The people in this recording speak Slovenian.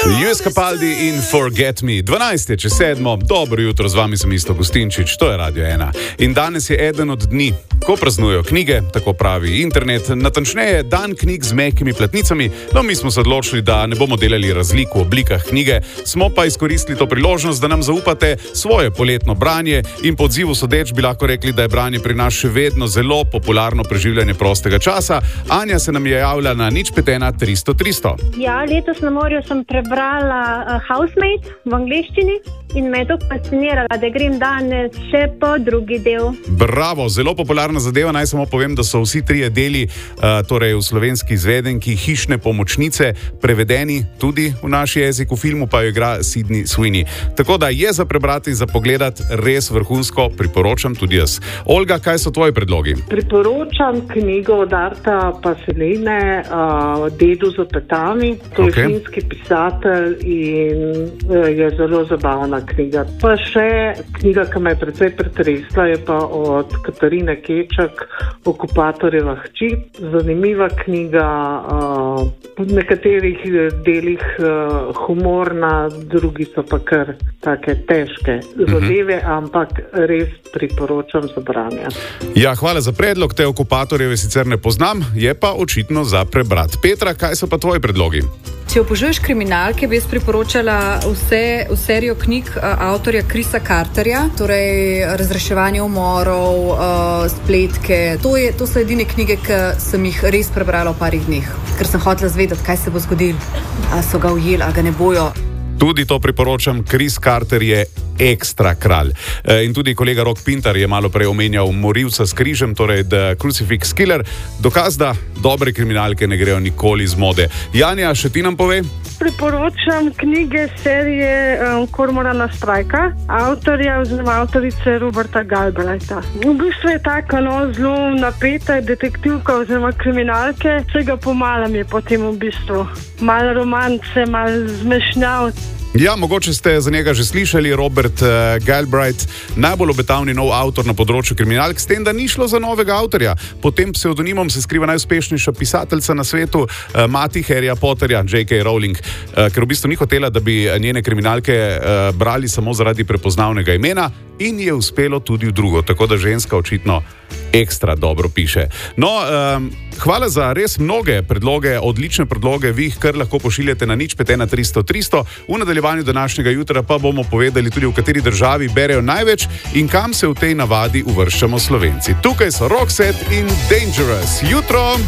Luis Capaldi in Forget Me. 12 je čez 7. Dobro jutro, z vami sem Isto Gustinčič, to je Radio 1. In danes je eden od dni, ko praznujejo knjige, tako pravi internet, natančneje dan knjig z mehkimi platnicami. No, mi smo se odločili, da ne bomo delali razlik v oblikah knjige, smo pa izkoristili to priložnost, da nam zaupate svoje poletno branje in po odzivu sodeč bi lahko rekli, da je branje pri nas še vedno zelo popularno preživljanje prostega časa. Anja se nam je javila na 051 300 300. Ja, letos na morju sem prebrala Housemaid v angleščini in me je to fasciniralo, da grem danes še po drugi del. Bravo, zelo popularna zadeva. Naj samo povem, da so vsi trije deli, torej v slovenski izvedenki Hišne pomočnice, prevedeni tudi v naš jezik, v filmu pa jo igra Sydney Sweeney. Tako da je za prebrati in za pogledati res vrhunsko, priporočam tudi jaz. Olga, kaj so tvoji predlogi? Priporočam knjigo od Arta Pasolini, Dedu z opetami. To je finski pisatelj in je zelo zabavna knjiga. Pa še knjiga, ki me je precej pretresla, je pa od Katarine Kečak, Okupatorjeva hči. Zanimiva knjiga, v nekaterih delih humorna, drugi so pa kar take težke zadeve, ampak res priporočam za branje. Ja, hvala za predlog. Te Okupatorjeve sicer ne poznam, je pa očitno za prebrati. Petra, kaj so pa tvoji predlogi? Če obožuješ kriminalke, bi jaz priporočala v serijo knjig avtorja Chrisa Carterja, torej Razreševanje umorov, Spletke. To so edine knjige, ki sem jih res prebrala v parih dneh, ker sem hotela zvedeti, kaj se bo zgodilo. A so ga ujeli, a ga ne bojo. Tudi to priporočam, Chris Carter je ekstra kralj. In tudi kolega Rok Pintar je malo prej omenjal Morilca s križem, torej The Crucifix Killer. Dokaz, da dobre kriminalke ne grejo nikoli iz mode. Janja, še ti nam pove? Priporočam knjige serije Kormorana Strajka, avtorja oziroma avtorice Roberta Galbraitha. V bistvu je taka zelo napeta detektivka oziroma kriminalke, vsega pomalem je potem v bistvu. Malo romance, malo zmešnjav. Ja, mogoče ste za njega že slišali, Robert Galbraith, najbolj obetavni nov avtor na področju kriminalk, s tem, da ni šlo za novega avtorja. Pod tem psevdonimom se skriva najuspešnejša pisateljica na svetu, mati Harryja Potterja, J.K. Rowling, ker v bistvu ni hotela, da bi njene kriminalke brali samo zaradi prepoznavnega imena in je uspelo tudi v drugo, tako da ženska očitno ekstra dobro piše. No, hvala za res mnoge predloge, odlične predloge, vi jih kar lahko pošiljate na 051 300 300. V nadaljevanju današnjega jutra pa bomo povedali tudi, v kateri državi berejo največ in kam se v tej navadi uvrščamo Slovenci. Tukaj so Roxette in Dangerous. Jutro!